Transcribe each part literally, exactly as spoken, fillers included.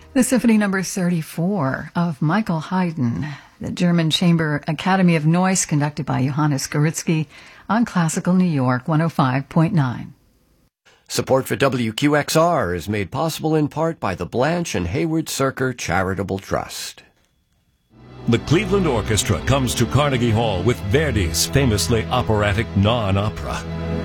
The Symphony Number thirty-four of Michael Haydn, the German Chamber Academy of Noise, conducted by Johannes Goritsky on Classical New York one oh five point nine. Support for W Q X R is made possible in part by the Blanche and Hayward Cirker Charitable Trust. The Cleveland Orchestra comes to Carnegie Hall with Verdi's famously operatic non-opera.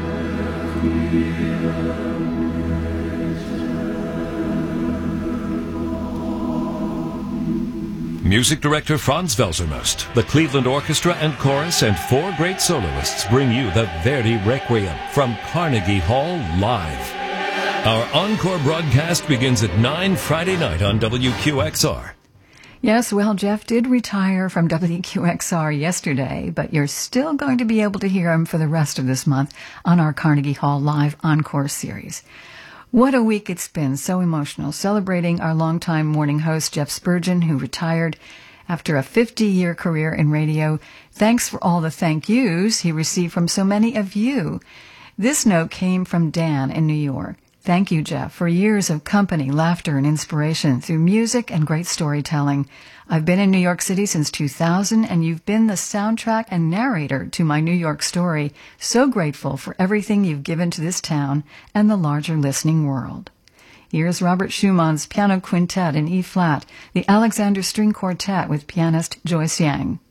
Music director Franz Welsermost, the Cleveland Orchestra and Chorus, and four great soloists bring you the Verdi Requiem from Carnegie Hall live. Our encore broadcast begins at nine Friday night on W Q X R. Yes, well, Jeff did retire from W Q X R yesterday, but you're still going to be able to hear him for the rest of this month on our Carnegie Hall Live Encore series. What a week it's been, so emotional, celebrating our longtime morning host, Jeff Spurgeon, who retired after a fifty-year career in radio. Thanks for all the thank yous he received from so many of you. This note came from Dan in New York. Thank you, Jeff, for years of company, laughter, and inspiration through music and great storytelling. I've been in New York City since two thousand, and you've been the soundtrack and narrator to my New York story. So grateful for everything you've given to this town and the larger listening world. Here's Robert Schumann's Piano Quintet in E-flat, the Alexander String Quartet with pianist Joyce Yang.